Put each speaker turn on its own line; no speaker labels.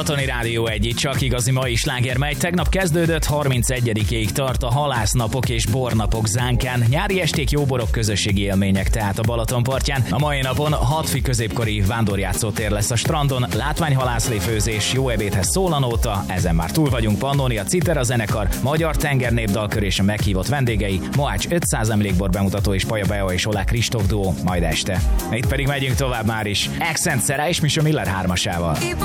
Balatoni Rádió egy csak igazi mai sláger megy. Tegnap kezdődött, 31-ig tart a halásznapok és bornapok zánkán. Nyári esték, jó borok, közösségi élmények tehát a Balaton partján. A mai napon hatfi középkori vándorjátszótér lesz a strandon, látványhalászléfőzés, jó ebédhez szólanóta, ezen már túl vagyunk. Pannonia Citera zenekar, Magyar Tengernépdalkör és a meghívott vendégei, Mohács 500 emlékbor bemutató és Paja Bea és Olá Kristóf duó majd este. Itt pedig megyünk tovább már is. Accent Szerá és Misha Miller 3-asával.